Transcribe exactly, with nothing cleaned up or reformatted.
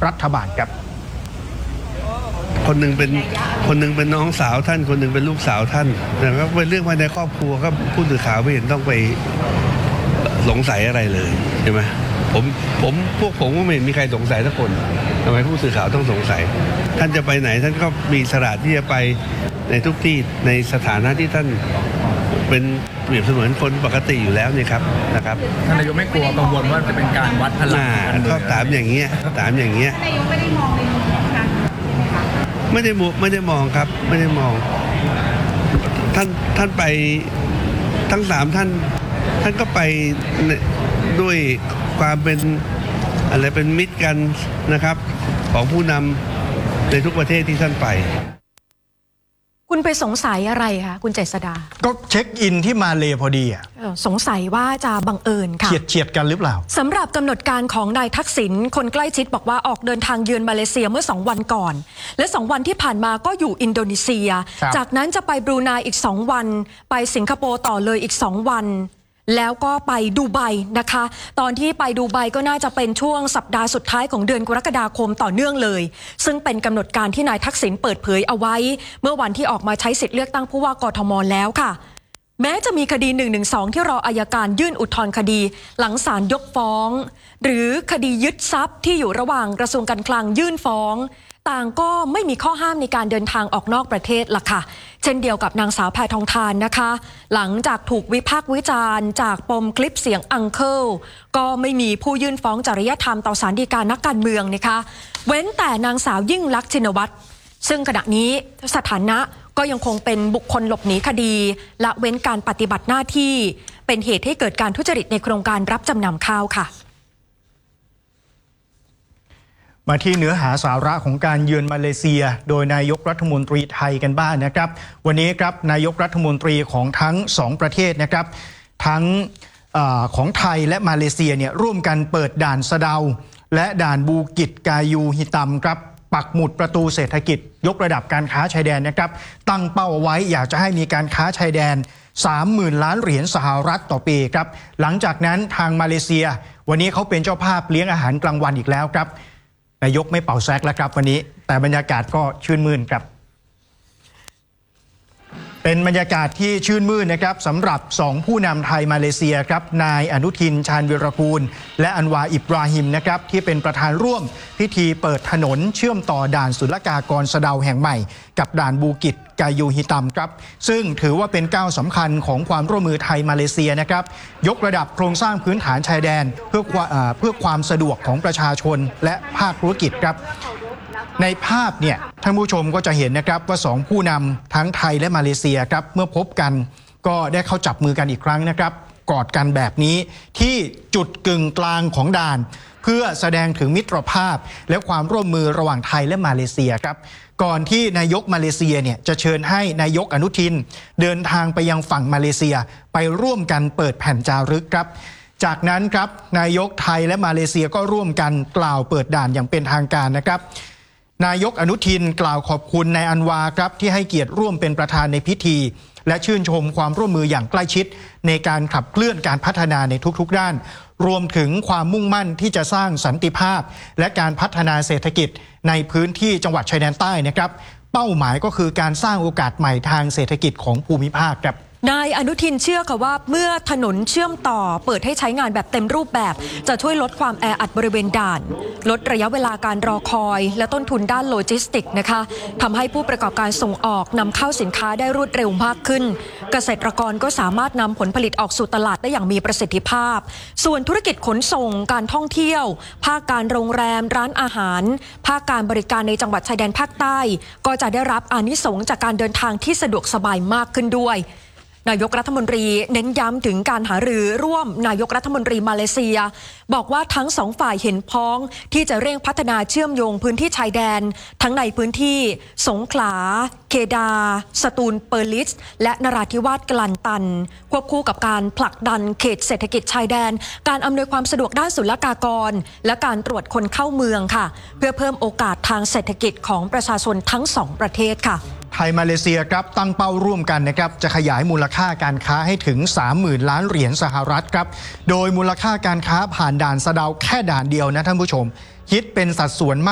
รัฐบาลครับคนหนึ่งเป็นคนหนึ่งเป็นน้องสาวท่านคนหนึ่งเป็นลูกสาวท่านนะครับเป็นเรื่องภายในครอบครัวก็ผู้สื่อข่าวไม่เห็นต้องไปสงสัยอะไรเลยใช่ไหมผมผมพวกผมก็ไม่เห็นมีใครสงสัยสักคนทำไมผู้สื่อข่าวต้องสงสัยท่านจะไปไหนท่านก็มีอิสระที่จะไปในทุกที่ในสถานะที่ท่านเป็นเปรียบเสมือนคนปกติอยู่แล้วนี่ครับนะครับท่านนายกไม่กลัวกังวลว่าจะเป็นการวัดพลังก็ถามอย่างเงี้ยถามอย่างเงี้ยนายกไม่ได้มองในมุมของการใช่ไหมคะไม่ได้ไม่ได้มองครับไม่ได้มองท่านท่านไปทั้งสามท่านท่านก็ไปด้วยความเป็นอะไรเป็นมิตรกันนะครับของผู้นำในทุกประเทศที่ท่านไปคุณไปสงสัยอะไรคะคุณเจษฎาก็เช็คอินที่มาเลพอดีอ่ะสงสัยว่าจะบังเอิญค่ะเฉียดเฉียดกันหรือเปล่าสำหรับกำหนดการของนายทักษิณคนใกล้ชิดบอกว่าออกเดินทางเยือนมาเลเซียเมื่อสองวันก่อนและสองวันที่ผ่านมาก็อยู่อินโดนีเซียจากนั้นจะไปบรูไนอีกสองวันไปสิงคโปร์ต่อเลยอีกสองวันแล้วก็ไปดูไบนะคะตอนที่ไปดูไบก็น่าจะเป็นช่วงสัปดาห์สุดท้ายของเดือนกรกฎาคมต่อเนื่องเลยซึ่งเป็นกำหนดการที่นายทักษิณเปิดเผยเอาไว้เมื่อวันที่ออกมาใช้สิทธิ์เลือกตั้งผู้ว่ากทมแล้วค่ะแม้จะมีคดีหนึ่งหนึ่งสองที่รออัยการยื่นอุทธรณ์คดีหลังศาลยกฟ้องหรือคดียึดทรัพย์ที่อยู่ระหว่างกระทรวงการคลังยื่นฟ้องต่างก็ไม่มีข้อห้ามในการเดินทางออกนอกประเทศล่ะค่ะเช่นเดียวกับนางสาวแพทองธารนะคะหลังจากถูกวิพากษ์วิจารณ์จากปมคลิปเสียงอังเคิลก็ไม่มีผู้ยื่นฟ้องจริยธรรมต่อศาลฎีกานักการเมืองนะคะเว้นแต่นางสาวยิ่งลักษณ์ชินวัตรซึ่งขณะนี้สถานะก็ยังคงเป็นบุคคลหลบหนีคดีละเว้นการปฏิบัติหน้าที่เป็นเหตุให้เกิดการทุจริตในโครงการรับจำนำข้าวค่ะมาที่เนื้อหาสาระของการเยือนมาเลเซียโดยนายกรัฐมนตรีไทยกันบ้าง น, นะครับวันนี้ครับนายกรัฐมนตรีของทั้งสองประเทศนะครับทั้งอของไทยและมาเลเซียเนี่ยร่วมกันเปิดด่านสะเดาและด่านบูกิจกายูฮิตัมครับปักหมุดประตูเศรษฐกิจยกระดับการค้าชายแดนนะครับตั้งเป้าเอาไว้อยากจะให้มีการค้าชายแดน สามหมื่น ล้านเหรียญสหรัฐต่อปีครับหลังจากนั้นทางมาเลเซียวันนี้เขาเป็นเจ้าภาพเลี้ยงอาหารกลางวันอีกแล้วครับนายกไม่เป่าแซกแล้วครับวันนี้แต่บรรยากาศก็ชื่นมื่นครับเป็นบรรยากาศที่ชื่นมื่นนะครับสำหรับสองผู้นำไทยมาเลเซียครับนายอนุทินชาญวีรกูลและอันวาอิบราฮิมนะครับที่เป็นประธานร่วมพิธีเปิดถนนเชื่อมต่อด่านศุลกากรสะเดาแห่งใหม่กับด่านบูกิจกายูฮิตัมครับซึ่งถือว่าเป็นก้าวสำคัญของความร่วมมือไทยมาเลเซียนะครับยกระดับโครงสร้างพื้นฐานชายแดนเพื่อเพื่อความสะดวกของประชาชนและภาคธุรกิจครับในภาพเนี่ยท่านผู้ชมก็จะเห็นนะครับว่าสองผู้นำทั้งไทยและมาเลเซียครับเมื่อพบกันก็ได้เข้าจับมือกันอีกครั้งนะครับกอดกันแบบนี้ที่จุดกึ่งกลางของด่านเพื่อแสดงถึงมิตรภาพและความร่วมมือระหว่างไทยและมาเลเซียครับก่อนที่นายกมาเลเซียเนี่ยจะเชิญให้นายกอนุทินเดินทางไปยังฝั่งมาเลเซียไปร่วมกันเปิดแผ่นจารึกครับจากนั้นครับนายกไทยและมาเลเซียก็ร่วมกันกล่าวเปิดด่านอย่างเป็นทางการนะครับนายกอนุทินกล่าวขอบคุณนายอันวาครับที่ให้เกียรติร่วมเป็นประธานในพิธีและชื่นชมความร่วมมืออย่างใกล้ชิดในการขับเคลื่อนการพัฒนาในทุกๆด้านรวมถึงความมุ่งมั่นที่จะสร้างสันติภาพและการพัฒนาเศรษฐกิจในพื้นที่จังหวัดชายแดนใต้นะครับเป้าหมายก็คือการสร้างโอกาสใหม่ทางเศรษฐกิจของภูมิภาคครับนายอนุทินเชื่อค่ะว่าเมื่อถนนเชื่อมต่อเปิดให้ใช้งานแบบเต็มรูปแบบจะช่วยลดความแออัดบริเวณด่านลดระยะเวลาการรอคอยและต้นทุนด้านโลจิสติกนะคะทำให้ผู้ประกอบการส่งออกนำเข้าสินค้าได้รวดเร็วมากขึ้นเกษตรกรก็สามารถนำผลผลิตออกสู่ตลาดได้อย่างมีประสิทธิภาพส่วนธุรกิจขนส่งการท่องเที่ยวภาคการโรงแรมร้านอาหารภาคการบริการในจังหวัดชายแดนภาคใต้ก็จะได้รับอานิสงส์จากการเดินทางที่สะดวกสบายมากขึ้นด้วยนายกรัฐมนตรีเน้นย้ำถึงการหารือร่วมนายกรัฐมนตรีมาเลเซียบอกว่าทั้งสองฝ่ายเห็นพ้องที่จะเร่งพัฒนาเชื่อมโยงพื้นที่ชายแดนทั้งในพื้นที่สงขลาเคดาสตูลเปอร์ลิสและนราธิวาสกลันตันควบคู่กับการผลักดันเขตเศรษฐกิจชายแดนการอำนวยความสะดวกด้านศุลกากรและการตรวจคนเข้าเมืองค่ะเพื่อเพิ่มโอกาสทางเศรษฐกิจของประชาชนทั้งสองประเทศค่ะไทยมาเลเซียครับตั้งเป้าร่วมกันนะครับจะขยายมูลค่าการค้าให้ถึง สามหมื่น ล้านเหรียญสหรัฐครับโดยมูลค่าการค้าผ่านด่านสะเดาแค่ด่านเดียวนะท่านผู้ชมคิดเป็นสัดส่วนมาก